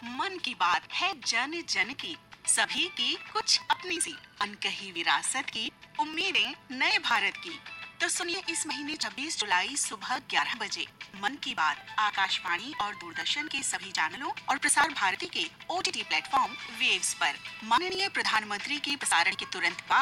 मन की बात है जन जन की, सभी की कुछ अपनी सी अनकही विरासत की, उम्मीदें नए भारत की। तो सुनिए इस महीने 26 जुलाई सुबह 11 बजे मन की बात आकाशवाणी और दूरदर्शन के सभी चैनलों और प्रसार भारती के OTT प्लेटफॉर्म वेव्स पर। माननीय प्रधानमंत्री के प्रसारण के तुरंत बाद